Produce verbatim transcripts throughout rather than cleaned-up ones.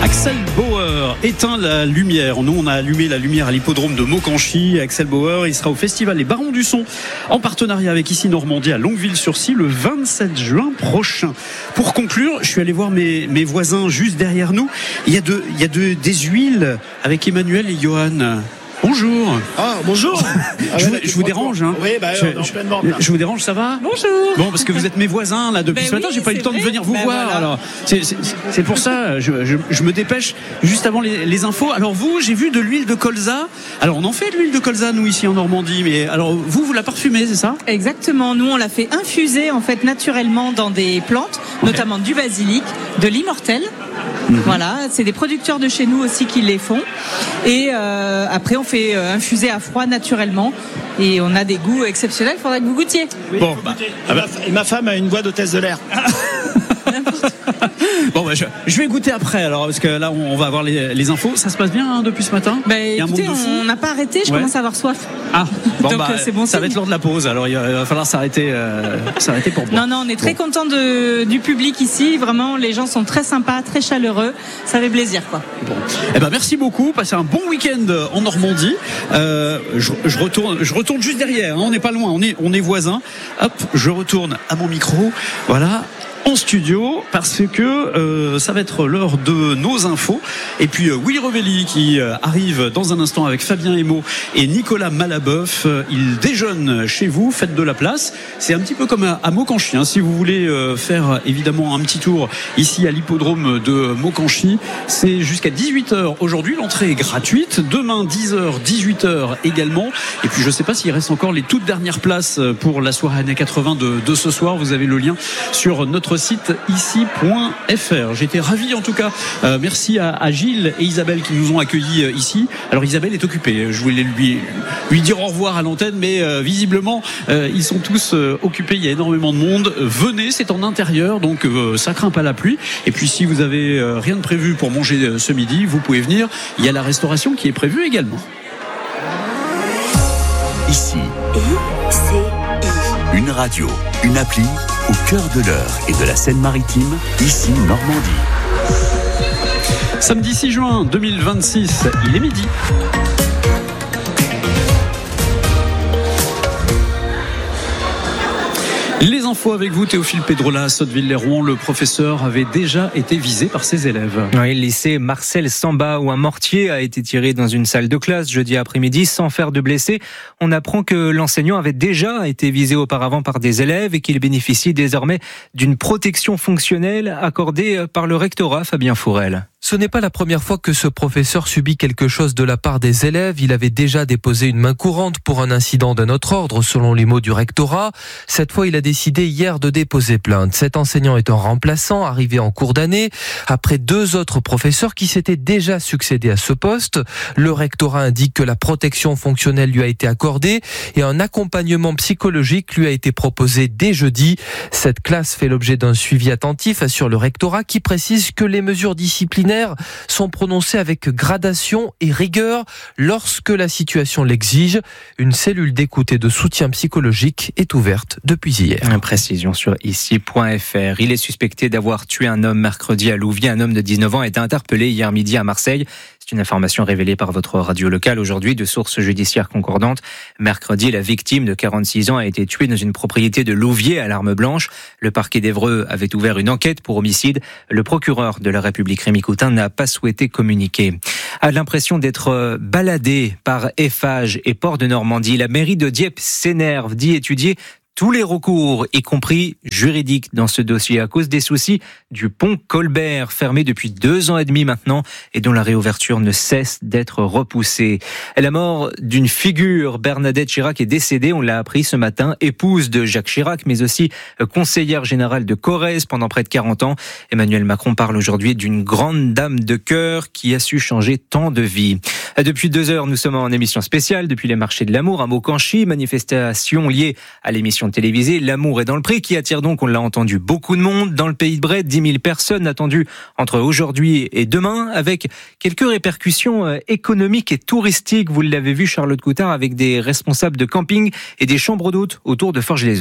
Axel Bauer éteint la lumière. Nous, on a allumé la lumière à l'hippodrome de Maucanchy. Axel Bauer, il sera au festival Les Barons du Son en partenariat avec Ici Normandie à Longueville-sur-Scie le vingt-sept juin prochain. Pour conclure, je suis allé voir mes, mes voisins juste derrière nous. Il y a, de, il y a de, des huiles avec Emmanuel et Johan. Bonjour. Ah, bonjour. Ah, je, ouais, vous, je vous dérange, hein. Oui, bah, je, on est en pleine bande, là. je vous dérange, ça va? Bonjour. Bon, parce que vous êtes mes voisins, là, depuis ben ce matin, oui, j'ai pas eu le temps vrai. de venir vous ben voir. Voilà. Alors, c'est, c'est, c'est pour ça, je, je, je me dépêche juste avant les, les infos. Alors, vous, j'ai vu de l'huile de colza. Alors, on en fait de l'huile de colza, nous, ici en Normandie. Mais alors, vous, vous la parfumez, c'est ça? Exactement. Nous, on l'a fait infuser, en fait, naturellement dans des plantes, ouais. notamment du basilic, de l'immortel. Mmh. Voilà, c'est des producteurs de chez nous aussi qui les font. Et euh, après, on fait euh, infuser à froid naturellement. Et on a des goûts exceptionnels. Il faudrait que vous goûtiez. Oui, bon, bah, ah bah, et ma femme a une voix d'hôtesse de l'air. Bon, bah, je, je vais goûter après, alors, parce que là, on va avoir les, les infos. Ça se passe bien hein, depuis ce matin? Bah, écoutez, on n'a pas arrêté. Je ouais. commence à avoir soif. Ah, bon, donc bah, c'est bon. Ça signe. va être l'heure de la pause. Alors, il va falloir s'arrêter, euh, s'arrêter pour boire. Non, non, on est très bon. content de, du public ici. Vraiment, les gens sont très sympas, très chaleureux. Ça fait plaisir, quoi. Bon. Eh ben, merci beaucoup. Passez un bon week-end en Normandie. Euh, je, je retourne, je retourne juste derrière. Hein, on n'est pas loin. On est, on est voisins. Hop, je retourne à mon micro. Voilà. En studio parce que euh, ça va être l'heure de nos infos et puis euh, Willy Revelli qui euh, arrive dans un instant avec Fabien Emo et Nicolas Malaboeuf. Euh, ils déjeunent chez vous, faites de la place. C'est un petit peu comme à, à Maucanchy hein. Si vous voulez euh, faire évidemment un petit tour ici à l'hippodrome de Maucanchy, c'est jusqu'à dix-huit heures aujourd'hui. L'entrée est gratuite. Demain dix heures, dix-huit heures également. Et puis je sais pas s'il reste encore les toutes dernières places pour la soirée années quatre-vingts de, de ce soir. Vous avez le lien sur notre site ici point f r. J'étais ravi en tout cas. Euh, merci à, à Gilles et Isabelle qui nous ont accueillis euh, ici. Alors Isabelle est occupée. Je voulais lui, lui dire au revoir à l'antenne, mais euh, visiblement euh, ils sont tous euh, occupés. Il y a énormément de monde. Venez, c'est en intérieur, donc euh, ça craint pas la pluie. Et puis si vous avez euh, rien de prévu pour manger euh, ce midi, vous pouvez venir. Il y a la restauration qui est prévue également. Ici, I C I. Une radio, une appli au cœur de l'Eure et de la Seine-Maritime, ici Normandie. Samedi six juin deux mille vingt-six, il est midi. Les infos avec vous, Théophile Pedrola, à Sotteville-les-Rouen. Le professeur avait déjà été visé par ses élèves. Oui, le lycée Marcel Samba, où un mortier a été tiré dans une salle de classe jeudi après-midi sans faire de blessés. On apprend que l'enseignant avait déjà été visé auparavant par des élèves et qu'il bénéficie désormais d'une protection fonctionnelle accordée par le rectorat. Fabien Fourel. Ce n'est pas la première fois que ce professeur subit quelque chose de la part des élèves. Il avait déjà déposé une main courante pour un incident d'un autre ordre, selon les mots du rectorat. Cette fois, il a décidé hier de déposer plainte. Cet enseignant est un remplaçant, arrivé en cours d'année, après deux autres professeurs qui s'étaient déjà succédés à ce poste. Le rectorat indique que la protection fonctionnelle lui a été accordée et un accompagnement psychologique lui a été proposé dès jeudi. Cette classe fait l'objet d'un suivi attentif, assure le rectorat, qui précise que les mesures disciplinaires sont prononcées avec gradation et rigueur lorsque la situation l'exige. Une cellule d'écoute et de soutien psychologique est ouverte depuis hier. Une précision sur ici point f r. Il est suspecté d'avoir tué un homme mercredi à Louviers. Un homme de dix-neuf ans a été interpellé hier midi à Marseille. C'est une information révélée par votre radio locale aujourd'hui de sources judiciaires concordantes. Mercredi, la victime de quarante-six ans a été tuée dans une propriété de Louviers à l'Arme Blanche. Le parquet d'Évreux avait ouvert une enquête pour homicide. Le procureur de la République, Rémi Coutin, n'a pas souhaité communiquer. A l'impression d'être baladé par Eiffage et Port de Normandie, la mairie de Dieppe s'énerve, dit étudier tous les recours, y compris juridiques, dans ce dossier à cause des soucis du pont Colbert, fermé depuis deux ans et demi maintenant et dont la réouverture ne cesse d'être repoussée. La mort d'une figure, Bernadette Chirac, est décédée, on l'a appris ce matin, épouse de Jacques Chirac, mais aussi conseillère générale de Corrèze pendant près de quarante ans. Emmanuel Macron parle aujourd'hui d'une grande dame de cœur qui a su changer tant de vies. Depuis deux heures, nous sommes en émission spéciale, depuis les marchés de l'amour à Maucanchy, manifestation liée à l'émission télévisée L'amour est dans le prix, qui attire donc, on l'a entendu, beaucoup de monde. Dans le Pays de Bray, dix mille personnes attendues entre aujourd'hui et demain, avec quelques répercussions économiques et touristiques. Vous l'avez vu, Charlotte Coutard, avec des responsables de camping et des chambres d'hôtes autour de Forges-les-Eaux.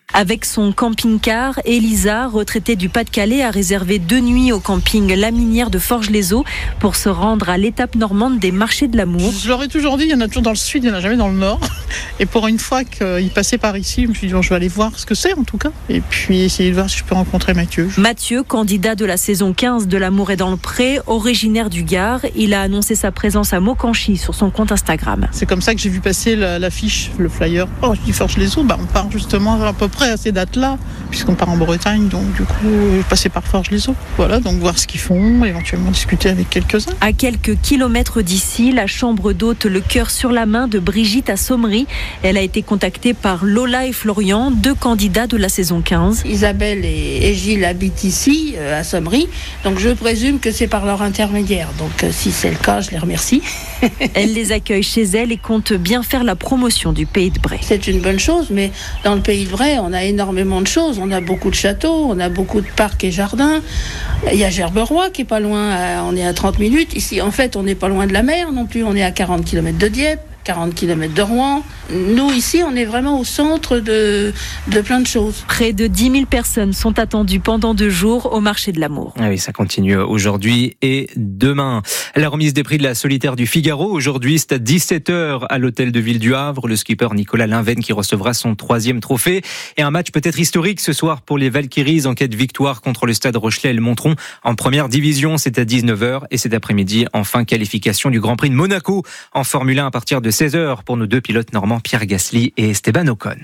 Avec son camping-car, Elisa, retraitée du Pas-de-Calais, a réservé deux nuits au camping La Minière de Forges-les-Eaux pour se rendre à l'étape normande des marchés de l'amour. Je leur ai toujours dit, il y en a toujours dans le sud, il n'y en a jamais dans le nord. Et pour une fois qu'ils passaient par ici, je me suis dit, bon, je vais aller voir ce que c'est en tout cas. Et puis essayer de voir si je peux rencontrer Mathieu. Mathieu, candidat de la saison quinze de L'amour est dans le pré, originaire du Gard, il a annoncé sa présence à Mokanchi sur son compte Instagram. C'est comme ça que j'ai vu passer l'affiche, le flyer. Oh, je dis Forges-les-Eaux, bah, on part justement à peu près à ces dates-là, puisqu'on part en Bretagne, donc du coup, je passais par Forges-les-Eaux. Voilà, donc voir ce qu'ils font, éventuellement discuter avec quelques-uns. À quelques kilomètres d'ici, la chambre d'hôte Le Cœur sur la main de Brigitte à Sommery. Elle a été contactée par Lola et Florian, deux candidats de la saison quinze. Isabelle et, et Gilles habitent ici, euh, à Sommery, donc je présume que c'est par leur intermédiaire. Donc euh, si c'est le cas, je les remercie. Elle les accueille chez elle et compte bien faire la promotion du Pays de Bray. C'est une bonne chose, mais dans le Pays de Bray, on a énormément de choses. On a beaucoup de châteaux, on a beaucoup de parcs et jardins. Il y a Gerberoy qui est pas loin, on est à trente minutes. Ici, en fait, on n'est pas loin de la mer non plus, on est à quarante kilomètres de Dieppe. quarante kilomètres de Rouen. Nous, ici, on est vraiment au centre de, de plein de choses. Près de dix mille personnes sont attendues pendant deux jours au marché de l'amour. Ah oui, ça continue aujourd'hui et demain. La remise des prix de la solitaire du Figaro. Aujourd'hui, c'est à dix-sept heures à l'hôtel de ville du Havre. Le skipper Nicolas Linven qui recevra son troisième trophée. Et un match peut-être historique ce soir pour les Valkyries en quête de victoire contre le Stade Rochelais et le Montron en première division. C'est à dix-neuf heures et cet après-midi, enfin, qualification du Grand Prix de Monaco en Formule un à partir de seize heures pour nos deux pilotes normands Pierre Gasly et Esteban Ocon.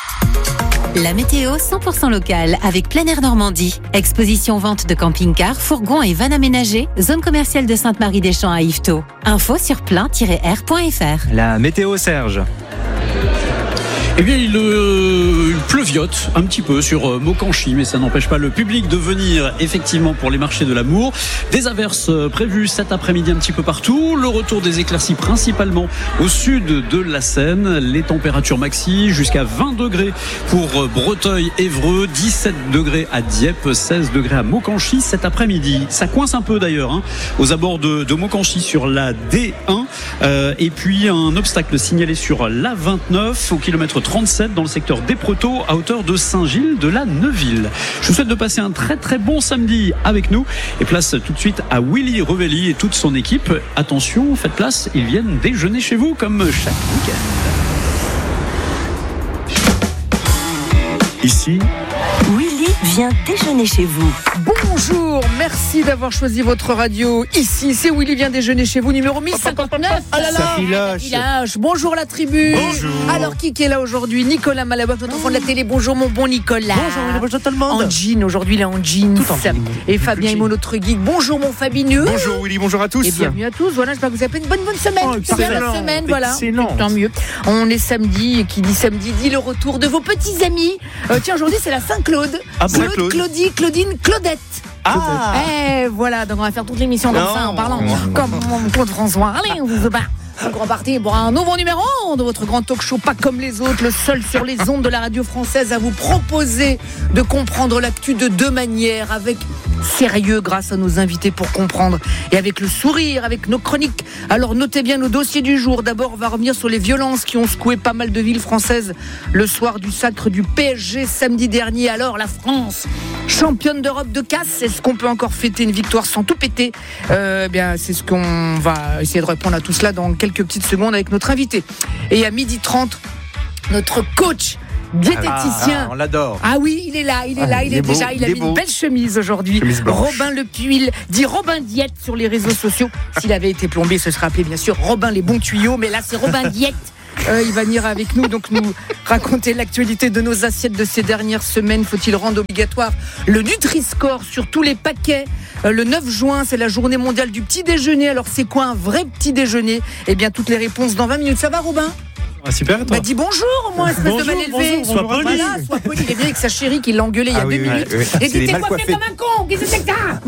La météo cent pour cent locale avec Plein Air Normandie. Exposition vente de camping-cars, fourgons et vannes aménagées. Zone commerciale de Sainte-Marie-des-Champs à Yvetot. Info sur plein tiret air point f r. La météo, Serge. Eh bien, il, euh, il pleuviote un petit peu sur euh, Mokanchi, mais ça n'empêche pas le public de venir effectivement pour les marchés de l'amour. Des averses euh, prévues cet après-midi un petit peu partout. Le retour des éclaircies principalement au sud de la Seine. Les températures maxi jusqu'à vingt degrés pour euh, Breteuil, Évreux, dix-sept degrés à Dieppe, seize degrés à Mokanchi cet après-midi. Ça coince un peu d'ailleurs hein, aux abords de, de Mokanchi sur la D un. Euh, et puis un obstacle signalé sur l'A vingt-neuf au kilomètre trente-sept dans le secteur d'Épretot à hauteur de Saint-Gilles de la Neuville. Je vous souhaite de passer un très très bon samedi avec nous et place tout de suite à Willy Revelli et toute son équipe. Attention, faites place, ils viennent déjeuner chez vous comme chaque week-end. Ici, Willy vient déjeuner chez vous. Bonjour, merci d'avoir choisi votre radio. Ici, c'est Willy vient déjeuner chez vous, numéro mille cinquante-neuf. Ah là là, Safiloche. Bonjour la tribu. Bonjour. Alors, qui est là aujourd'hui? Nicolas Malaboff, notre enfant de la télé. Bonjour mon bon Nicolas. Bonjour, bonjour tout le monde. En jean, aujourd'hui il est en jeans. Tout en jean. Et Fabien Imo, notre geek. Bonjour mon Fabineux. Bonjour Willy, bonjour à tous. Et bienvenue à tous. Voilà, j'espère que vous avez fait une bonne bonne semaine. Oh, C'est bien la semaine, voilà. Excellent. Tant mieux. On est samedi, et qui dit samedi dit le retour de vos petits amis. Euh, tiens, aujourd'hui c'est la Saint-Claude. Ah bon, Claude, Claude. Claudie, Claudine, Claudette. Ah. Eh voilà, donc on va faire toute l'émission comme Non. ça en parlant comme mon compte François. Allez, on se bat. Un grand parti pour un nouveau numéro de votre grand talk show, pas comme les autres, le seul sur les ondes de la radio française à vous proposer de comprendre l'actu de deux manières, avec sérieux grâce à nos invités pour comprendre et avec le sourire, avec nos chroniques. Alors notez bien nos dossiers du jour. D'abord, on va revenir sur les violences qui ont secoué pas mal de villes françaises le soir du sacre du P S G samedi dernier. Alors la France, championne d'Europe de casse, est-ce qu'on peut encore fêter une victoire sans tout péter? euh, eh bien, c'est ce qu'on va essayer de répondre à tout cela dans quelques petites secondes avec notre invité. Et à midi trente, notre coach diététicien. Ah, on l'adore. Ah oui, il est là, il est Ah, là, il, il est, est beau, déjà, il a il est mis beau. une belle chemise aujourd'hui. Chemise blanche. Robin Le Puil, dit Robin Diète sur les réseaux sociaux. S'il avait été plombé, ce serait appelé bien sûr Robin les bons tuyaux, mais là c'est Robin Diète. Euh, il va venir avec nous, donc nous raconter l'actualité de nos assiettes de ces dernières semaines. Faut-il rendre obligatoire le Nutri-Score sur tous les paquets? euh, Le neuf juin, c'est la journée mondiale du petit déjeuner. Alors c'est quoi un vrai petit déjeuner? Eh bien, toutes les réponses dans vingt minutes. Ça va, Robin? Ah, super, et toi? Bah dis bonjour au moins, espèce de mal élevé. bonjour, sois poli. Voilà, sois poli. Il est bien avec sa chérie qui l'a engueulé il y a Ah deux oui, oui, minutes. oui. Et Il est dit t'es mal coiffé coiffé. comme un con. Qu'est-ce que c'est que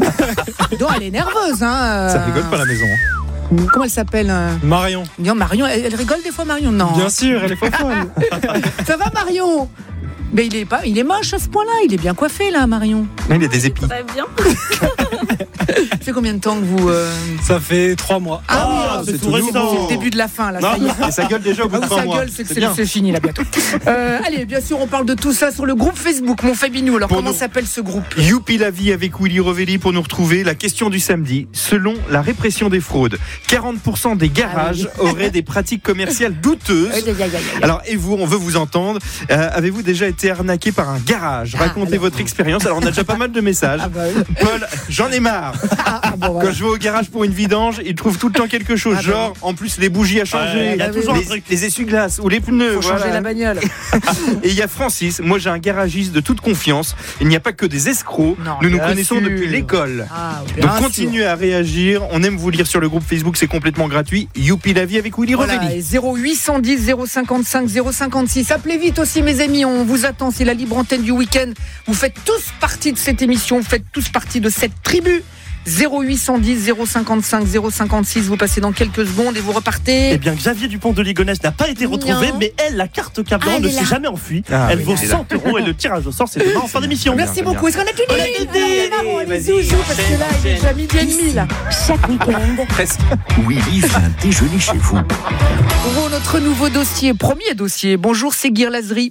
ça? Donc elle est nerveuse, hein. Ça rigole pas à la maison. Hein. Comment elle s'appelle euh... Marion. Non, Marion, elle, elle rigole des fois, Marion? Non. Bien sûr, elle est pas folle. Ça va, Marion? Mais il est pas, il est moche à ce point-là. Il est bien coiffé là, Marion. Il y a des épis. Ça va bien. Ça fait combien de temps que vous... Euh... Ça fait trois mois. Ah oui, Ah, c'est, c'est tout tout récent. récent. C'est le début de la fin, là. Non, Ça y est. Et ça gueule déjà au bout Ah de oui, trois ça mois. gueule, c'est que C'est c'est, bien. c'est fini là bientôt. Euh, allez, bien sûr, on parle de tout ça sur le groupe Facebook, mon Fabinou. Alors, Pour comment nous. s'appelle ce groupe? Youpi la vie avec Willy Rovelli pour nous retrouver. La question du samedi. Selon la répression des fraudes, quarante pour cent des garages Ah oui. auraient des pratiques commerciales douteuses. Aïe, aïe, aïe, aïe. Alors, et vous, on veut vous entendre. Euh, avez-vous déjà été arnaqué par un garage? Racontez alors. votre expérience. Alors, on a déjà pas mal de messages. Ah bah oui. Paul, j'en ai marre. Ah, ah, bon, voilà. Quand je vais au garage pour une vidange, ils trouvent tout le temps quelque chose. Ah bah genre, en plus, les bougies à changer, Ouais, il y a Ah oui, toujours un les, truc. les essuie-glaces ou les pneus. Faut changer voilà. la bagnole. Et il y a Francis. Moi, j'ai un garagiste de toute confiance. Il n'y a pas que des escrocs. Non, Nous nous bien connaissons sûr. depuis l'école. Ah, bien Donc sûr. continuez à réagir. On aime vous lire sur le groupe Facebook, c'est complètement gratuit. Youpi la vie avec Willy Voilà, Rovelli. et zéro huit cent dix zéro cinquante-cinq zéro cinquante-six. Appelez vite aussi, mes amis. On vous attend. C'est la libre antenne du week-end. Vous faites tous partie de cette émission. Vous faites tous partie de cette tribu. zéro huit cent dix zéro cinquante-cinq zéro cinquante-six. Vous passez dans quelques secondes et vous repartez. Eh bien, Xavier Dupont de Ligonnès n'a pas été retrouvé, Non. mais elle, la carte Cap-Vert, Ah, elle ne est s'est là. jamais enfuie. Ah, elle oui, vaut elle est là. cent euros et le tirage au sort, c'est demain en fin d'émission. Merci bien, beaucoup. Est-ce qu'on a tout dit? On a tout dit. Alors, on va les zouzous parce que là, il est déjà midi et demi, là. Chaque week-end, Presque. Willy vient déjeuner chez vous. Pour notre nouveau dossier, premier dossier. Bonjour, Séguir Lazri.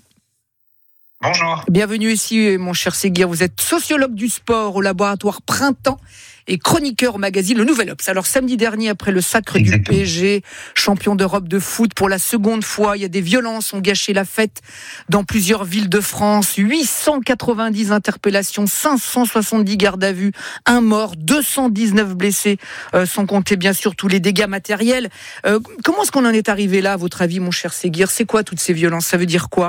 Bonjour. Bienvenue ici, mon cher Séguir. Vous êtes sociologue du sport au laboratoire Printemps et chroniqueur au magazine Le Nouvel Obs. Alors, samedi dernier, après le sacre Exactement. du P S G, champion d'Europe de foot pour la seconde fois, il y a des violences ont gâché la fête dans plusieurs villes de France. huit cent quatre-vingt-dix interpellations, cinq cent soixante-dix gardes à vue, un mort, deux cent dix-neuf blessés, euh, sans compter bien sûr tous les dégâts matériels. Euh, comment est-ce qu'on en est arrivé là, à votre avis, mon cher Séguir? C'est quoi toutes ces violences? Ça veut dire quoi?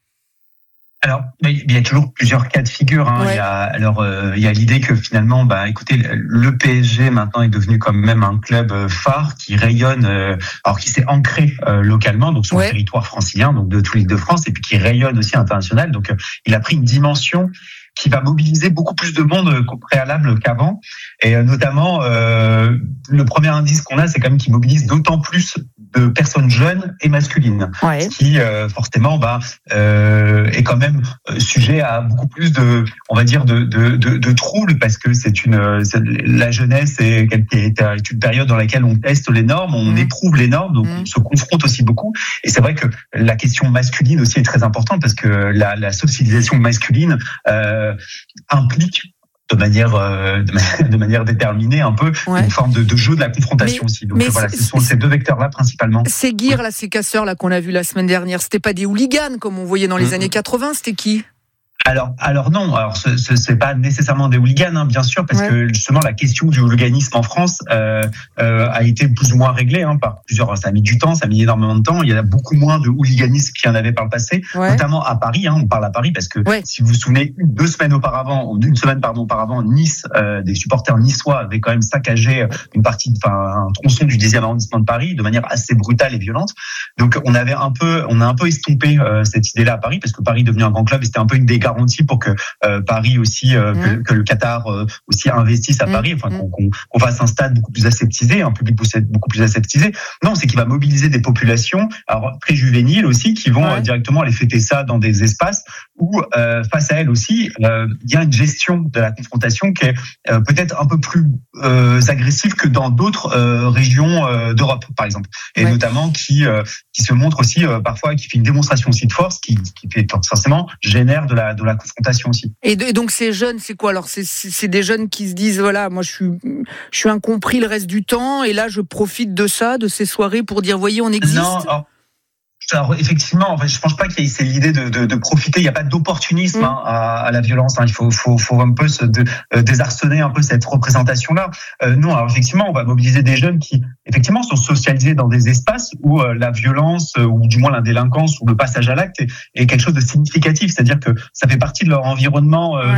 Alors, il y a toujours plusieurs cas de figure. Hein. Ouais. Il y a, alors, euh, il y a l'idée que finalement, bah, écoutez, le P S G maintenant est devenu quand même un club euh, phare qui rayonne, euh, alors qui s'est ancré euh, localement, donc sur Ouais. le territoire francilien, donc de tout l'Île-de-France, et puis qui rayonne aussi international. Donc, euh, il a pris une dimension qui va mobiliser beaucoup plus de monde euh, qu'au préalable qu'avant. Et euh, notamment, euh, le premier indice qu'on a, c'est quand même qu'il mobilise d'autant plus de personnes jeunes et masculines, Ouais. qui euh, forcément bah, euh, est quand même euh, sujet à beaucoup plus de, on va dire, de, de, de, de troubles, parce que c'est une, c'est, la jeunesse est, est, est une période dans laquelle on teste les normes, on Mmh. éprouve les normes, donc Mmh. on se confronte aussi beaucoup. Et c'est vrai que la question masculine aussi est très importante, parce que la, la socialisation masculine euh, implique de manière euh, de, ma- de manière déterminée un peu Ouais. une forme de, de jeu de la confrontation Mais- aussi. Donc mais euh, voilà, c'est- ce sont ces deux vecteurs-là principalement. Séguir, là, ces casseurs là qu'on a vus la semaine dernière, c'était pas des hooligans comme on voyait dans les Mhm. années quatre-vingts, c'était qui? Alors, alors non. Alors, ce, ce c'est pas nécessairement des hooligans, hein, bien sûr, parce Ouais. que justement la question du hooliganisme en France euh, euh, a été plus ou moins réglée hein, par plusieurs. Ça a mis du temps, ça a mis énormément de temps. Il y en a beaucoup moins de hooliganisme qu'il y en avait par le passé, Ouais. notamment à Paris. Hein, on parle à Paris parce que Ouais. si vous vous souvenez, une, deux semaines auparavant, ou une semaine pardon auparavant, Nice, euh, des supporters niçois avaient quand même saccagé une partie, enfin un tronçon du dixième arrondissement de Paris de manière assez brutale et violente. Donc on avait un peu, on a un peu estompé euh, cette idée-là à Paris parce que Paris est devenu un grand club et c'était un peu une des garanties pour que euh, Paris aussi, euh, Mmh. que, que le Qatar euh, aussi investisse à Mmh. Paris, enfin Mmh. qu'on, qu'on, qu'on fasse un stade beaucoup plus aseptisé, un public beaucoup plus aseptisé. Non, c'est qu'il va mobiliser des populations, alors très juvéniles aussi, qui vont Ouais. euh, directement aller fêter ça dans des espaces où, euh, face à elles aussi, euh, il y a une gestion de la confrontation qui est euh, peut-être un peu plus euh, agressive que dans d'autres euh, régions euh, d'Europe, par exemple, et Ouais. notamment qui euh, qui se montre aussi euh, parfois, qui fait une démonstration aussi de force, qui qui fait forcément génère de la de la confrontation aussi. Et, de- et donc ces jeunes, c'est quoi alors? C'est, c'est c'est des jeunes qui se disent voilà, moi je suis je suis incompris le reste du temps et là je profite de ça, de ces soirées pour dire voyez on existe. Non, alors, alors, effectivement, en fait, je pense pas qu'il y ait c'est l'idée de, de, de profiter. Il n'y a pas d'opportunisme Mm. hein, à, à la violence. Hein. Il faut, faut, faut un peu se de, euh, désarçonner un peu cette représentation-là. Euh, non, alors effectivement, on va mobiliser des jeunes qui, effectivement, sont socialisés dans des espaces où euh, la violence euh, ou du moins la délinquance ou le passage à l'acte est, est quelque chose de significatif. C'est-à-dire que ça fait partie de leur environnement. Euh,